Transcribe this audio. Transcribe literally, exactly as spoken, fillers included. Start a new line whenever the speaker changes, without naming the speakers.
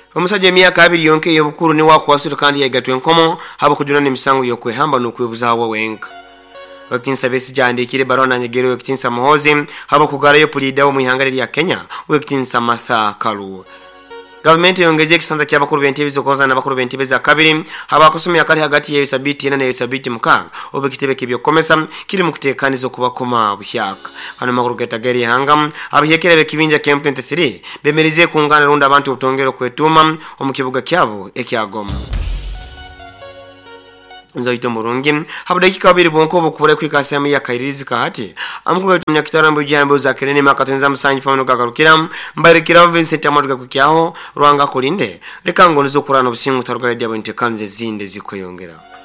Omusajja emyaka abiri yonke y'obukulu ne wakuwasiro kandi yagatwe enkomo haba kujuna n'emisango y'okwehamba n'okwebuzaawo wenka. Wekitinsa Besigye andikire barona nyegero Wekitinsa Muhoozi haba kugarayo pulida wo mu ihanga lya Kenya Wekitinsa Martha Karua. Government yongeze ekisanja ky'abakulu b'entebe z'okoza n'abakulu b'entebe za kabiri haba akusomya kali hagati ya Sabiti ena ne Sabiti mukanga obekitebe kibyokomesa kiri mu kuteekaniza okubakoma buhyaka. Hano makuru getageri hanga abihekera bekibinja Camp twenty-three bemerize kungana runda abantu obutongero kwetuma omu kibuga kyabo ekyagoma. Nzoito murungi haba dakika babiri bonko bukure kwikasemu ya kairizi kahati amkuga tumya kitarambo jambo za kirene makatenza musanyi famano gagarukira mbarikira Vincent Amaduga kukyaho rwanga kulinde lekango nizo kurana busingu tarugara diabo intekanze zinde zikoyongera.